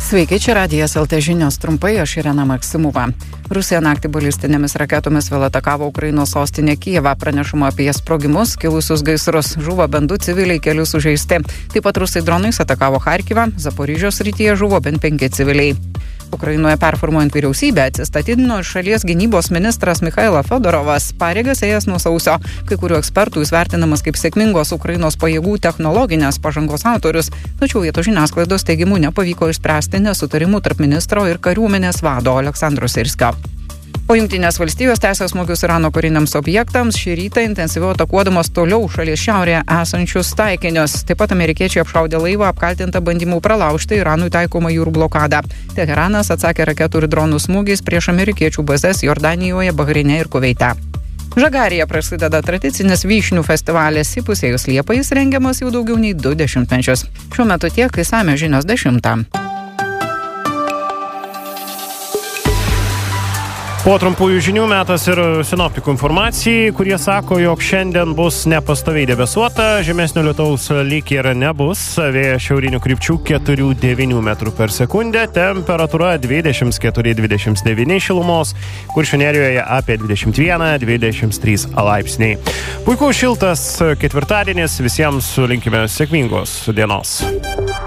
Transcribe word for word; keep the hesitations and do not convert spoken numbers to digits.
Sveiki, čia Radijas L T žinios trumpai, aš Irena Maksimova. Rusija naktį balistinėmis raketomis vėl atakavo Ukrainos sostinę Kijevą, pranešama apie sprogimus, kilusius gaisrus, žuvo bent du civiliai, keli sužeisti. Taip pat rusai dronais atakavo Charkivą, Zaporižės srityje žuvo bent penki civiliai. Ukrainoje performuojant vyriausybę atsistatydino šalies gynybos ministras Michailas Fedorovas, pareigas ėjęs nuo sausio. Kai kurių ekspertų jis vertinamas kaip sėkmingos Ukrainos pajėgų technologinės pažangos autorius, tačiau vietos žiniasklaidos teigimu nepavyko išspręsti nesutarimų tarp ministro ir kariuomenės vado Aleksandro Sirskio. O Jungtinės valstijos tęsia smūgius Irano kariniams objektams, šį rytą intensyviau atakuodamos toliau šalies šiaurėje esančius taikinius. Taip pat amerikiečiai apšaudė laivą apkaltintą bandymu pralaužti Iranui taikomą jūrų blokadą. Teheranas atsakė raketų ir dronų smūgiais prieš amerikiečių bazes Jordanijoje, Bahreine ir Kuveite. Žagarėje prasideda tradicinis vyšnių festivalis, įpusėjus liepai jis rengiamas jau daugiau nei du dešimtmečius. Šiuo metu tiek, išsamios žinios dešimtą. Po trumpųjų žinių metas ir sinoptikų informacijai, kurie sako, jog šiandien bus nepastoviai debesuota, žemesnio lietaus lyg ir nebus, vėjas šiaurinių krypčių keturi devyni metrų per sekundę, temperatūra dvidešimt keturi dvidešimt devyni šilumos, Kuršių Nerijoje apie dvidešimt vienas dvidešimt trys laipsniai. Puikus šiltas ketvirtadienis, visiems linkime sėkmingos dienos.